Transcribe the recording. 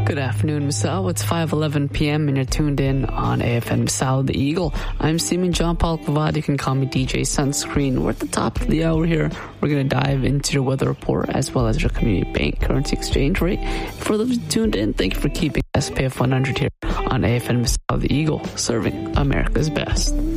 Good afternoon, Misal. It's 5:11 p.m. and you're tuned in on AFN Misal the Eagle. I'm Seaman John Paul Cavad. You can call me DJ Sunscreen. We're at the top of the hour here. We're going to dive into your weather report as well as your community bank currency exchange rate. For those who tuned in, thank you for keeping SPF 100 here on AFN Misal the Eagle, serving America's best.